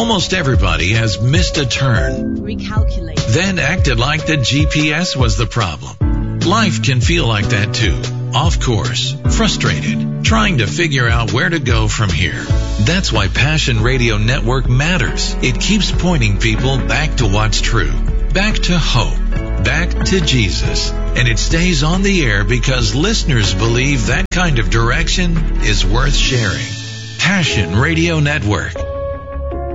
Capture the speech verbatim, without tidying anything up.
Almost everybody has missed a turn, Recalculate. then acted like the G P S was the problem. Life can feel like that too. Off course, frustrated, trying to figure out where to go from here. That's why Passion Radio Network matters. It keeps pointing people back to what's true, back to hope, back to Jesus. And it stays on the air because listeners believe that kind of direction is worth sharing. Passion Radio Network.